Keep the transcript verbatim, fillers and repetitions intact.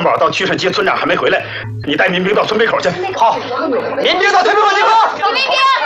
张宝到屈顺街，村长还没回来，你带民兵到村北口去。好，民兵到村北口集合。民兵。